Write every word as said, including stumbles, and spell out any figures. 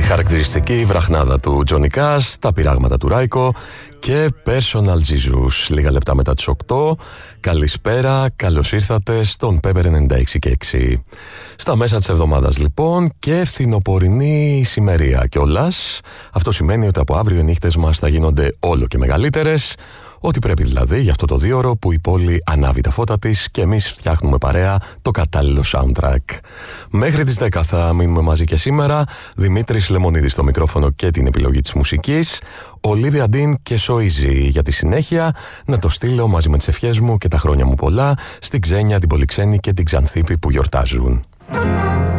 χαρακτηριστική βραχνάδα του Johnny Cash, τα πειράγματα του Ράικο και Personal Jesus. Λίγα λεπτά μετά τις οκτώ. Καλησπέρα, καλώς ήρθατε στον Pepper ενενήντα έξι και έξι. Στα μέσα της εβδομάδας λοιπόν και φθινοπορεινή ησημερία κιόλας. Αυτό σημαίνει ότι από αύριο οι νύχτες μας θα γίνονται όλο και μεγαλύτερες. Ό,τι πρέπει δηλαδή για αυτό το δίωρο που η πόλη ανάβει τα φώτα της και εμείς φτιάχνουμε παρέα το κατάλληλο soundtrack. Μέχρι τις δέκα θα μείνουμε μαζί και σήμερα. Δημήτρης Λεμονίδης στο μικρόφωνο και την επιλογή της μουσικής. Ολίβια Ντίν και Σοΐζη για τη συνέχεια. Να το στείλω μαζί με τις ευχές μου και τα χρόνια μου πολλά στην Ξένια, την Πολυξένη και την Ξανθήπη που γιορτάζουν.